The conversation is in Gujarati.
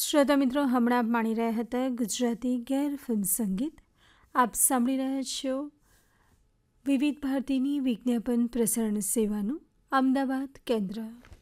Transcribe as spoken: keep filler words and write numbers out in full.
શ્રોતા મિત્રો, હમણાં આપ માણી રહ્યા હતા ગુજરાતી ગેર ફિલ્મ સંગીત. આપ સાંભળી રહ્યા છો વિવિધ ભારતીની વિજ્ઞાપન પ્રસારણ સેવાનું અમદાવાદ કેન્દ્ર.